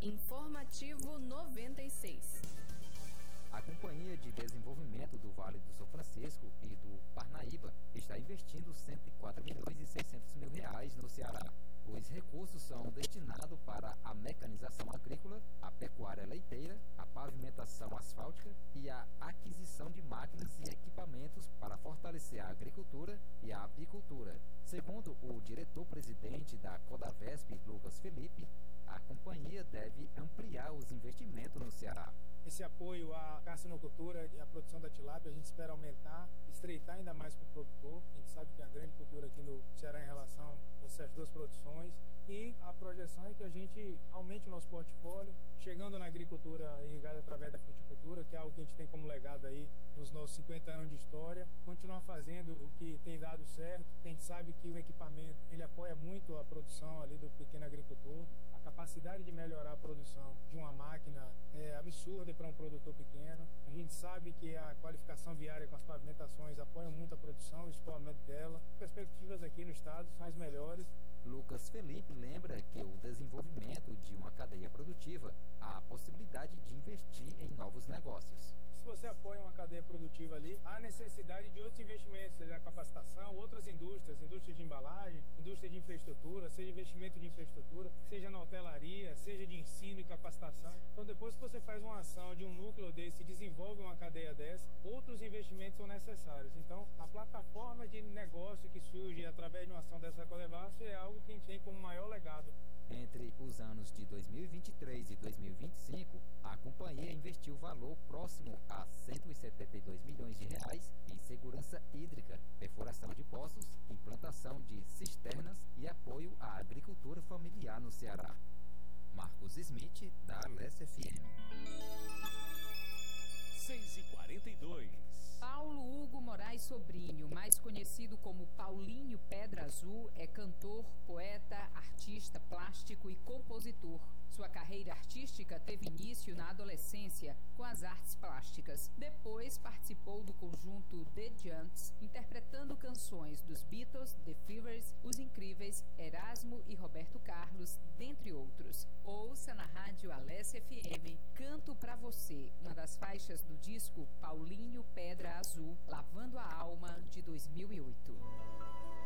Informativo 96. A Companhia de Desenvolvimento do Vale do São Francisco e do Parnaíba está investindo 104 milhões e 600 mil reais no Ceará. Os recursos são destinados para a mecanização agrícola, a pecuária leiteira, a pavimentação asfáltica e a aquisição de máquinas e equipamentos para fortalecer a agricultura e a apicultura. Segundo o diretor-presidente da Codavesp, Lucas Felipe, a companhia deve ampliar os investimentos no Ceará. Esse apoio à carcinocultura e à produção da tilápia a gente espera aumentar, estreitar ainda mais com o produtor. A gente sabe que a grande cultura aqui no Ceará em relação a essas duas produções, e a projeção é que a gente aumente o nosso portfólio, chegando na agricultura irrigada através da fruticultura, que é algo que a gente tem como legado aí nos nossos 50 anos de história, continuar fazendo o que tem dado certo. A gente sabe que o equipamento, ele apoia muito a produção ali do pequeno agricultor. A capacidade de melhorar a produção de uma máquina é absurda para um produtor pequeno. A gente sabe que a qualificação viária com as pavimentações apoia muito a produção, o escoamento dela. Perspectivas aqui no estado são as melhores. Lucas Felipe lembra que o desenvolvimento de uma cadeia produtiva há a possibilidade de investir em novos negócios. Se você apoia uma cadeia produtiva ali, há necessidade de outros investimentos, seja capacitação, outras indústrias de embalagem, indústria de infraestrutura, seja investimento de infraestrutura, seja na hotelaria, seja de ensino e capacitação. Então, depois que você faz uma ação de um núcleo desse, desenvolve uma cadeia dessa, outros investimentos são necessários. Então, a plataforma de negócio que surge através de uma ação dessa Codevasp é algo que a gente tem como maior legado. Entre os anos de 2023 e 2025, a companhia investiu valor próximo a 172 milhões de reais em segurança hídrica, perfuração de poços, implantação de cisternas e apoio à agricultura familiar no Ceará. Marcos Smith, da Alesse FM. 6h42. Paulo Hugo Moraes Sobrinho, mais conhecido como Paulinho Pedra Azul, é cantor, poeta, artista plástico e compositor. Sua carreira artística teve início na adolescência com as artes plásticas. Depois participou do conjunto The Giants, interpretando canções dos Beatles, The Fevers, Os Incríveis, Erasmo e Roberto Carlos, dentre outros. Ouça na rádio Alesse FM Canto Pra Você, uma das faixas do disco Paulinho Pedra Azul, Lavando a Alma, de 2008.